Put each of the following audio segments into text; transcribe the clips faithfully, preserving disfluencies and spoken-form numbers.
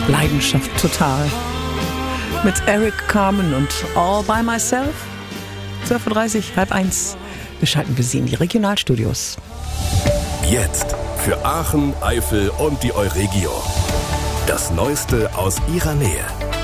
Leidenschaft total. Mit Eric Carmen und All by Myself. zwölf Uhr dreißig, halb eins. Beschalten wir Sie in die Regionalstudios. Jetzt für Aachen, Eifel und die Euregio. Das Neueste aus Ihrer Nähe.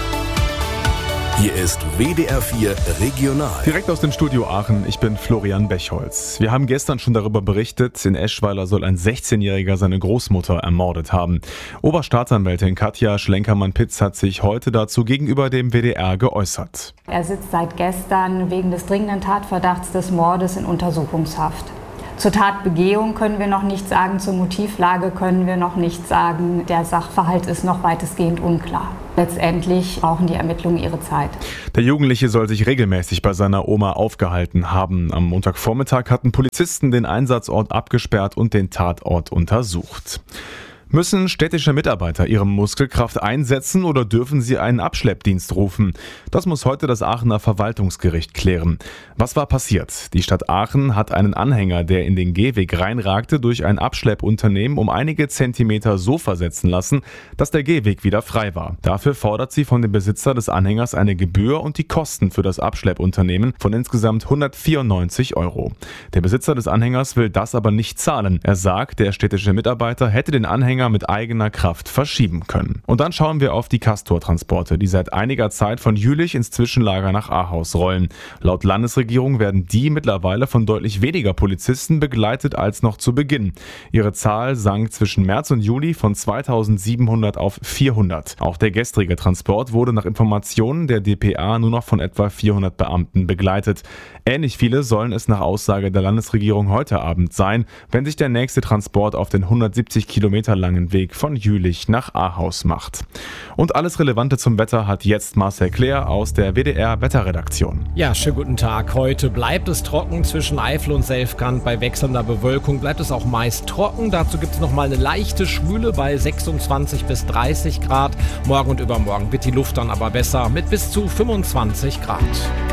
Hier ist W D R vier Regional. Direkt aus dem Studio Aachen, ich bin Florian Bechholz. Wir haben gestern schon darüber berichtet, in Eschweiler soll ein sechzehnjähriger seine Großmutter ermordet haben. Oberstaatsanwältin Katja Schlenkermann-Pitz hat sich heute dazu gegenüber dem W D R geäußert. Er sitzt seit gestern wegen des dringenden Tatverdachts des Mordes in Untersuchungshaft. Zur Tatbegehung können wir noch nichts sagen, zur Motivlage können wir noch nichts sagen. Der Sachverhalt ist noch weitestgehend unklar. Letztendlich brauchen die Ermittlungen ihre Zeit. Der Jugendliche soll sich regelmäßig bei seiner Oma aufgehalten haben. Am Montagvormittag hatten Polizisten den Einsatzort abgesperrt und den Tatort untersucht. Müssen städtische Mitarbeiter ihre Muskelkraft einsetzen oder dürfen sie einen Abschleppdienst rufen? Das muss heute das Aachener Verwaltungsgericht klären. Was war passiert? Die Stadt Aachen hat einen Anhänger, der in den Gehweg reinragte, durch ein Abschleppunternehmen um einige Zentimeter so versetzen lassen, dass der Gehweg wieder frei war. Dafür fordert sie von dem Besitzer des Anhängers eine Gebühr und die Kosten für das Abschleppunternehmen von insgesamt hundertvierundneunzig Euro. Der Besitzer des Anhängers will das aber nicht zahlen. Er sagt, der städtische Mitarbeiter hätte den Anhänger mit eigener Kraft verschieben können. Und dann schauen wir auf die Castor-Transporte, die seit einiger Zeit von Jülich ins Zwischenlager nach Ahaus rollen. Laut Landesregierung werden die mittlerweile von deutlich weniger Polizisten begleitet als noch zu Beginn. Ihre Zahl sank zwischen März und Juli von zweitausendsiebenhundert auf vierhundert. Auch der gestrige Transport wurde nach Informationen der D P A nur noch von etwa vierhundert Beamten begleitet. Ähnlich viele sollen es nach Aussage der Landesregierung heute Abend sein, wenn sich der nächste Transport auf den hundertsiebzig Kilometer langen Weg von Jülich nach Ahaus macht. Und alles Relevante zum Wetter hat jetzt Marcel Claire aus der W D R Wetterredaktion. Ja, schönen guten Tag. Heute bleibt es trocken zwischen Eifel und Selfkant. Bei wechselnder Bewölkung bleibt es auch meist trocken. Dazu gibt es noch mal eine leichte Schwüle bei sechsundzwanzig bis dreißig Grad. Morgen und übermorgen wird die Luft dann aber besser mit bis zu fünfundzwanzig Grad.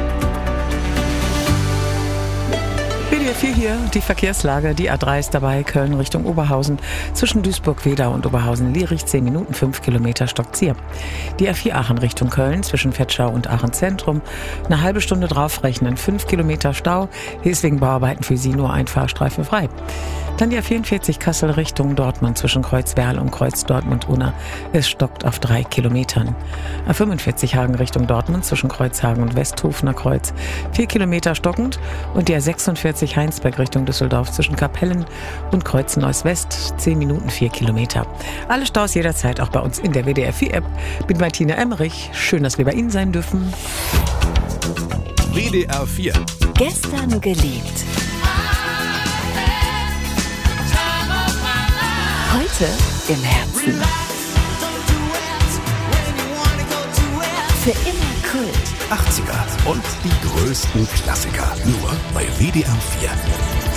W D R vier hier, die Verkehrslage. Die A drei ist dabei, Köln Richtung Oberhausen. Zwischen Duisburg-Wedau und Oberhausen-Lierich zehn Minuten, fünf Kilometer Stockzier. Die A vier Aachen Richtung Köln, zwischen Vetschau und Aachen Zentrum. Eine halbe Stunde draufrechnen, fünf Kilometer Stau. Hier ist wegen Bauarbeiten für Sie nur ein Fahrstreifen frei. Dann die A vierundvierzig Kassel Richtung Dortmund, zwischen Kreuz Werl und Kreuz Dortmund-Unna. Es stockt auf drei Kilometern. A fünfundvierzig Hagen Richtung Dortmund, zwischen Kreuzhagen und Westhofener Kreuz. vier Kilometer stockend. Und die A sechsundvierzig Heinsberg Richtung Düsseldorf, zwischen Kapellen und Kreuz Neuss West. zehn Minuten, vier Kilometer. Alle Staus jederzeit auch bei uns in der W D R vier App. Mit Martina Emmerich. Schön, dass wir bei Ihnen sein dürfen. W D R vier. Gestern geliebt. Heute im Herzen. Für immer Kult. achtziger und die größten Klassiker. Nur bei W D R vier.